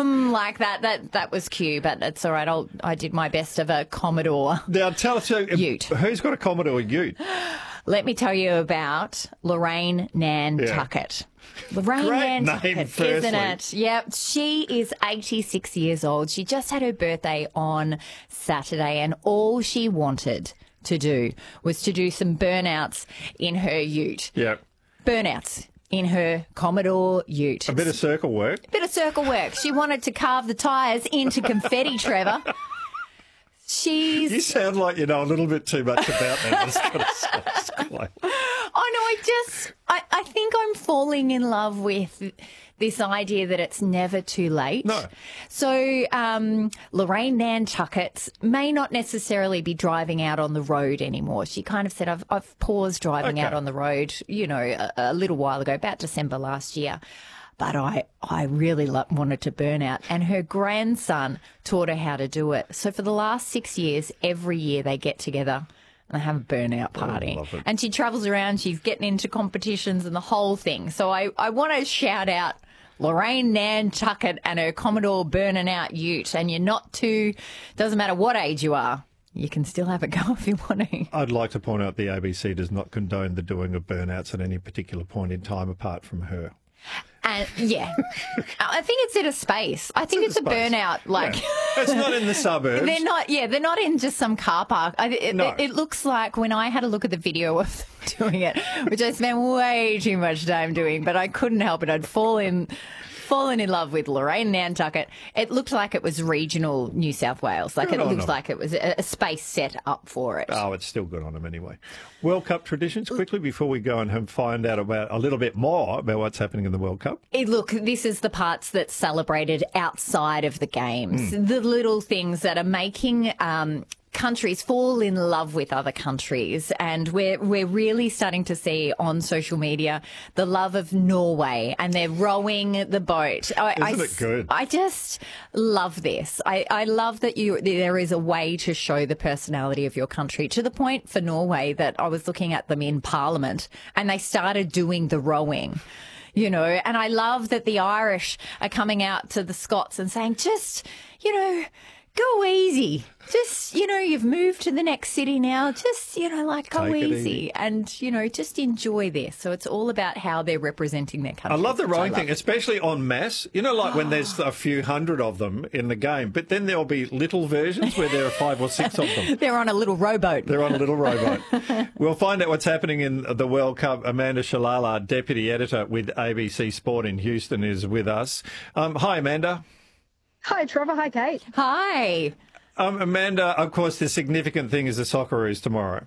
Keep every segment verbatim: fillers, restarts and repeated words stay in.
mm, like that. That that was cute, but it's all right. I'll, I did my best of a Commodore Now, tell us, uh, Ute. who's got a Commodore Ute? Let me tell you about Lorraine Nantucket. Yeah. Lorraine Great Nantucket, name, firstly. isn't it? Yep. She is eighty-six years old. She just had her birthday on Saturday, and all she wanted to do was to do some burnouts in her ute. Yep. Burnouts in her Commodore Ute. A bit of circle work. A bit of circle work. She wanted to carve the tyres into confetti, Trevor. She's... You sound like you know a little bit too much about that. I just gotta say. Oh, no, I just... I, I think I'm falling in love with this idea that it's never too late. No. So um, Lorraine Nantucket may not necessarily be driving out on the road anymore. She kind of said, I've, I've paused driving Okay. out on the road, you know, a, a little while ago, about December last year. But I, I really lo- wanted to burn out. And her grandson taught her how to do it. So for the last six years, every year they get together and they have a burnout party. love it. And she travels around, she's getting into competitions and the whole thing. So I, I want to shout out Lorraine Nantucket and her Commodore burning out ute. And you're not too, doesn't matter what age you are, you can still have a go if you want to. I'd like to point out the A B C does not condone the doing of burnouts at any particular point in time apart from her. And yeah, I think it's in a space. I think It's it's, in a a space. burnout. Like Yeah. It's not in the suburbs. they're not. Yeah, they're not in just some car park. I, it, No. it, it looks like when I had a look at the video of them doing it, which I spent way too much time doing, but I couldn't help it. I'd fall in. Fallen in love with Lorraine Nantucket. It looked like it was regional New South Wales. Like Good it on looked them. like it was a, a space set up for it. Oh, it's still good on them anyway. World Cup traditions, quickly, before we go and find out about a little bit more about what's happening in the World Cup. Hey, look, this is the parts that's celebrated outside of the games. Mm. The little things that are making um, countries fall in love with other countries. And we're, we're really starting to see on social media the love of Norway, and they're rowing the boat. I, Isn't I, it good? I just love this. I, I love that you there is a way to show the personality of your country, to the point for Norway that I was looking at them in Parliament and they started doing the rowing. You know, and I love that the Irish are coming out to the Scots and saying, just, you know, go easy. Just, you know, you've moved to the next city now. Just, you know, like go Take it easy. easy. And, you know, just enjoy this. So it's all about how they're representing their country. I love the which I rowing love. thing, especially en masse. You know, like when there's a few hundred of them in the game, but then there'll be little versions where there are five or six of them. They're on a little rowboat. They're on a little rowboat. We'll find out what's happening in the World Cup. Amanda Shalala, Deputy Editor with A B C Sport in Houston, is with us. Um, hi, Amanda. Hi, Trevor. Hi, Kate. Hi. Um, Amanda, of course, the significant thing is the Socceroos tomorrow.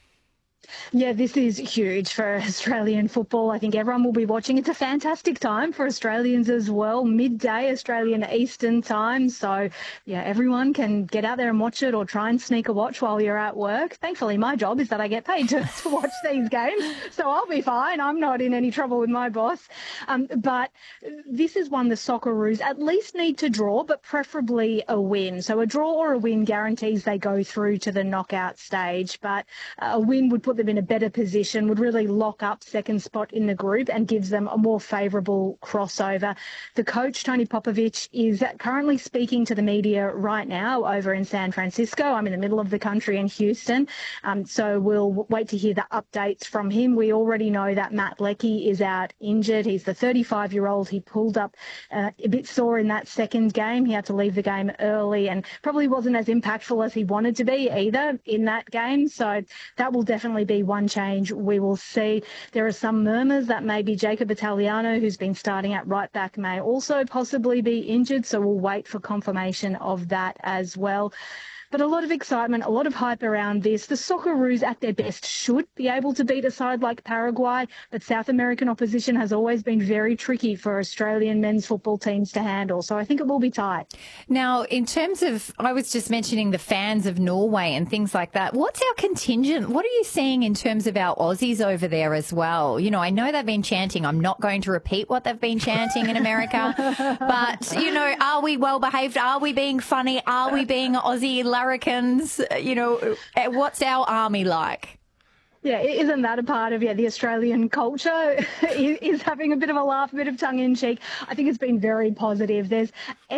Yeah, this is huge for Australian football. I think everyone will be watching. It's a fantastic time for Australians as well, midday Australian Eastern time. So, yeah, everyone can get out there and watch it or try and sneak a watch while you're at work. Thankfully, my job is that I get paid to, to watch these games, so I'll be fine. I'm not in any trouble with my boss. Um, but this is one the Socceroos at least need to draw, but preferably a win. So a draw or a win guarantees they go through to the knockout stage, but a win would put them in a better position, would really lock up second spot in the group and gives them a more favourable crossover. The coach, Tony Popovich, is currently speaking to the media right now over in San Francisco. I'm in the middle of the country in Houston, um, so we'll wait to hear the updates from him. We already know that Matt Leckie is out injured. He's the thirty-five-year-old. He pulled up uh, a bit sore in that second game. He had to leave the game early and probably wasn't as impactful as he wanted to be either in that game. So that will definitely be one change we will see. There are some murmurs that maybe Jacob Italiano, who's been starting at right back, may also possibly be injured. So we'll wait for confirmation of that as well. But a lot of excitement, a lot of hype around this. The Socceroos at their best should be able to beat a side like Paraguay, but South American opposition has always been very tricky for Australian men's football teams to handle. So I think it will be tight. Now, in terms of, I was just mentioning the fans of Norway and things like that. What's our contingent? What are you seeing in terms of our Aussies over there as well? You know, I know they've been chanting. I'm not going to repeat what they've been chanting in America. But, you know, are we well behaved? Are we being funny? Are we being Aussie Larrikins? You know, what's our army like? Yeah, isn't that a part of yeah the Australian culture? Is having a bit of a laugh, a bit of tongue in cheek. I think it's been very positive. There's